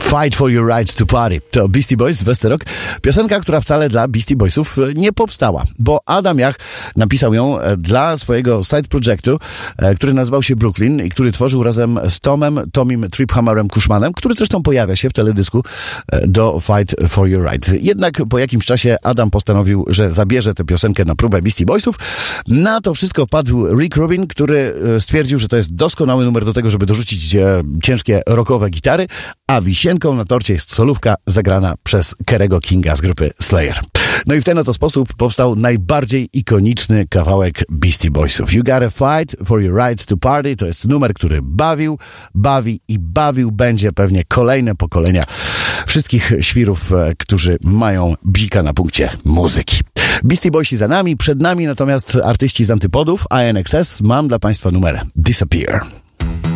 Fight for your right to party. To Beastie Boys, Sylvester Rock. Piosenka, która wcale dla Beastie Boysów nie powstała, bo Adam Yach napisał ją dla swojego side projectu, który nazywał się Brooklyn i który tworzył razem z Tommym Triphammerem Cushmanem, który zresztą pojawia się w teledysku do Fight for your right. Jednak po jakimś czasie Adam postanowił, że zabierze tę piosenkę na próbę Beastie Boysów. Na to wszystko wpadł Rick Rubin, który stwierdził, że to jest doskonały numer do tego, żeby dorzucić ciężkie rockowe gitary, a wisienką na torcie jest solówka zagrana przez Kerry'ego Kinga z grupy Slayer. No i w ten oto sposób powstał najbardziej ikoniczny kawałek Beastie Boysów. You gotta fight for your right to party. To jest numer, który bawił będzie pewnie kolejne pokolenia wszystkich świrów, którzy mają bzika na punkcie muzyki. Beastie Boysi za nami, przed nami natomiast artyści z antypodów, INXS. Mam dla Państwa numer Disappear.